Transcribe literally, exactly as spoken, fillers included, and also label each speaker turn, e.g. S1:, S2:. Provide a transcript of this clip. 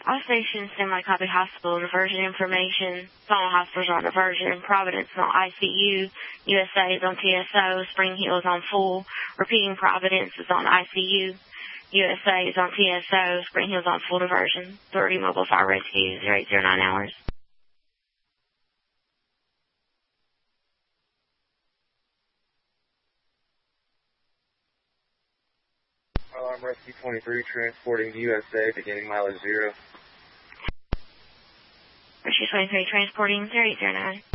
S1: All stations stand by copy hospital diversion information. All hospitals are on diversion. Providence is on I C U. U S A is on T S O. Spring Hill is on full. Repeating, Providence is on I C U. U S A is on T S O. Spring Hill is on full diversion. thirty Mobile Fire Rescue, zero eight zero nine hours.
S2: Alarm Rescue twenty-three, transporting U S A, beginning mileage zero.
S1: Rescue twenty-three, transporting zero eight zero nine.